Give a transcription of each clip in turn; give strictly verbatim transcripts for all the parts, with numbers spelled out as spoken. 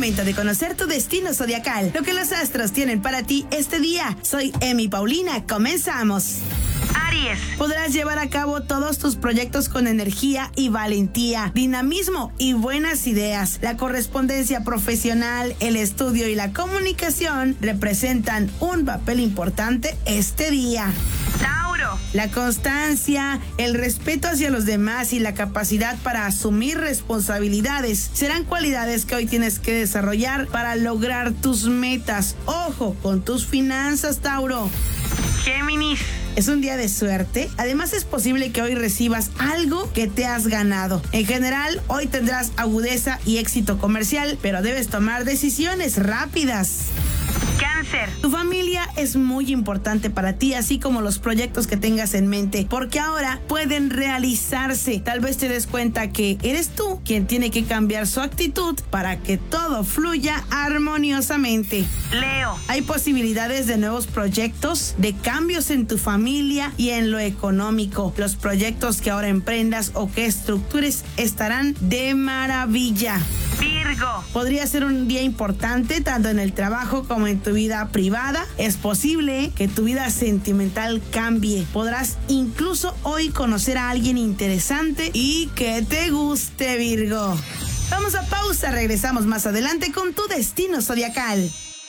momento de conocer tu destino zodiacal, lo que los astros tienen para ti este día. Soy Emi Paulina, comenzamos. Aries. Podrás llevar a cabo todos tus proyectos con energía y valentía, dinamismo y buenas ideas. La correspondencia profesional, el estudio y la comunicación representan un papel importante este día. Tauro. La constancia, el respeto hacia los demás y la capacidad para asumir responsabilidades serán cualidades que hoy tienes que desarrollar para lograr tus metas. Ojo con tus finanzas, Tauro. Géminis. Es un día de suerte. Además, es posible que hoy recibas algo que te has ganado. En general, hoy tendrás agudeza y éxito comercial, pero debes tomar decisiones rápidas. Cáncer. Tu familia es muy importante para ti, así como los proyectos que tengas en mente, porque ahora pueden realizarse. Tal vez te des cuenta que eres tú quien tiene que cambiar su actitud para que todo fluya armoniosamente. Leo. Hay posibilidades de nuevos proyectos, de cambios en tu familia y en lo económico. Los proyectos que ahora emprendas o que estructures estarán de maravilla. Virgo. Podría ser un día importante tanto en el trabajo como en tu vida privada. Es posible que tu vida sentimental cambie. Podrás incluso hoy conocer a alguien interesante y que te guste, Virgo. Vamos a pausa, regresamos más adelante con tu destino zodiacal.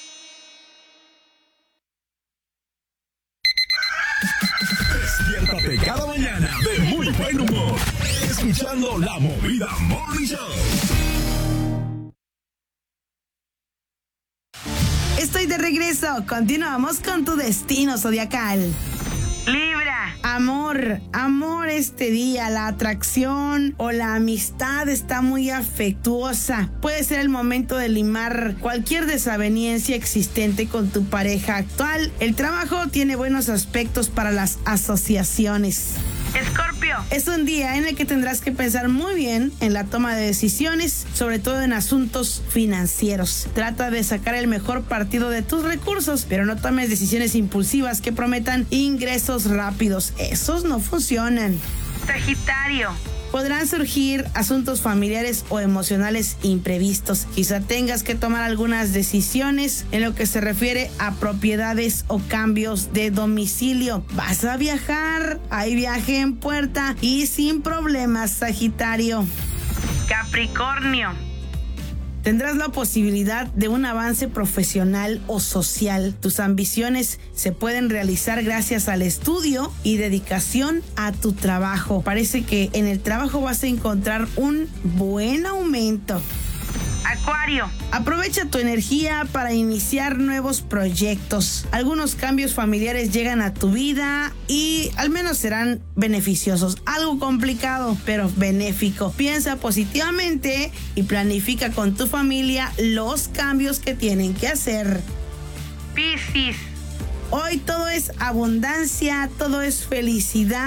Despiértate cada mañana de muy buen humor, escuchando La Movida Morning Show. Estoy de regreso. Continuamos con tu destino zodiacal. Libra. Amor, amor este día. La atracción o la amistad está muy afectuosa. Puede ser el momento de limar cualquier desaveniencia existente con tu pareja actual. El trabajo tiene buenos aspectos para las asociaciones. Escorpio. Es un día en el que tendrás que pensar muy bien en la toma de decisiones, sobre todo en asuntos financieros. Trata de sacar el mejor partido de tus recursos, pero no tomes decisiones impulsivas que prometan ingresos rápidos. Esos no funcionan. Sagitario. Podrán surgir asuntos familiares o emocionales imprevistos. Quizá tengas que tomar algunas decisiones en lo que se refiere a propiedades o cambios de domicilio. ¿Vas a viajar? Hay viaje en puerta y sin problemas, Sagitario. Capricornio. Tendrás la posibilidad de un avance profesional o social. Tus ambiciones se pueden realizar gracias al estudio y dedicación a tu trabajo. Parece que en el trabajo vas a encontrar un buen aumento. Acuario. Aprovecha tu energía para iniciar nuevos proyectos. Algunos cambios familiares llegan a tu vida y al menos serán beneficiosos. Algo complicado, pero benéfico. Piensa positivamente y planifica con tu familia los cambios que tienen que hacer. Piscis. Hoy todo es abundancia, todo es felicidad.